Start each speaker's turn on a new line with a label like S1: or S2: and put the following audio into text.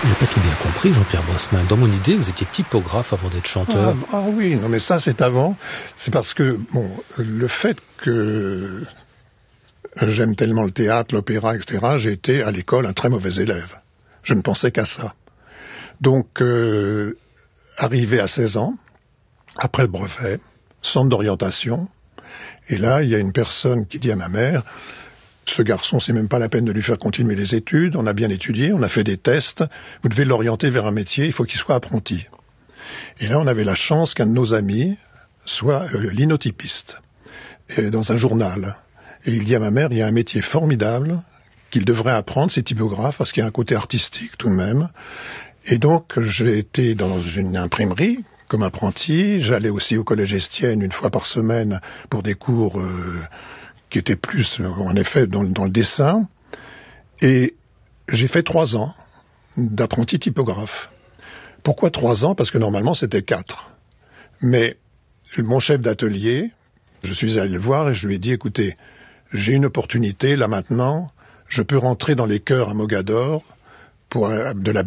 S1: J'ai pas tout bien compris, Jean-Pierre Bosman. Dans mon idée, vous étiez typographe avant d'être chanteur.
S2: Ah oui, non mais ça c'est avant. C'est parce que, le fait que j'aime tellement le théâtre, l'opéra, etc., j'ai été à l'école un très mauvais élève. Je ne pensais qu'à ça. Donc, arrivé à 16 ans, après le brevet, centre d'orientation, et là, il y a une personne qui dit à ma mère, ce garçon, c'est même pas la peine de lui faire continuer les études, on a bien étudié, on a fait des tests, vous devez l'orienter vers un métier, il faut qu'il soit apprenti. Et là, on avait la chance qu'un de nos amis soit linotypiste, dans un journal. Et il dit à ma mère, il y a un métier formidable qu'il devrait apprendre, c'est typographe, parce qu'il y a un côté artistique tout de même. Et donc, j'ai été dans une imprimerie comme apprenti. J'allais aussi au collège Estienne une fois par semaine pour des cours qui étaient plus, en effet, dans le dessin. Et j'ai fait 3 ans d'apprenti typographe. Pourquoi 3 ans? Parce que normalement, c'était 4. Mais mon chef d'atelier, je suis allé le voir et je lui ai dit, écoutez, j'ai une opportunité, là maintenant, je peux rentrer dans les chœurs à Mogador de la